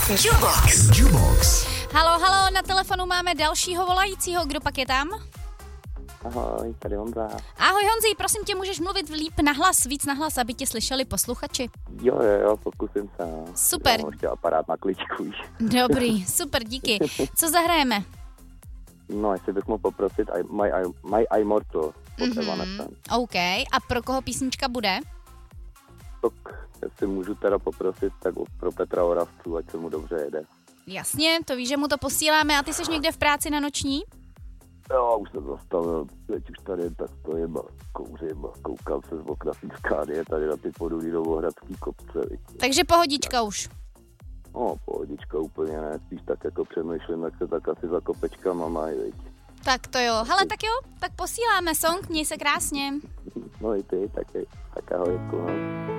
Jubox. Halo, na telefonu máme dalšího volajícího. Kdo pak je tam? Ahoj, tady Honza. Ahoj Honzi, prosím tě, můžeš mluvit víc nahlas, aby tě slyšeli posluchači? Jo, pokusím se. Super. Mám ještě aparát na kličku už. Dobrý, super, díky. Co zahrajeme? No, jestli bych mohl poprosit My Immortal. OK, a pro koho písnička bude? Tak, jestli můžu teda poprosit, tak pro Petra Oravcu, ať se mu dobře jede. Jasně, to víš, že mu to posíláme. A ty jsi někde v práci na noční? Jo, už jsem zastavil, teď už tady tak stojím a kouřím a koukám se z okna Fiskánie tady na ty podulí Novohradský kopce. Takže pohodička už. No, pohodička úplně ne, spíš tak jako přemýšlím, jak se tak asi za kopečkama mají, viď. Tak to jo, hele, tak jo, tak posíláme song, měj se krásně. No i ty, tak ahoj, jako, no.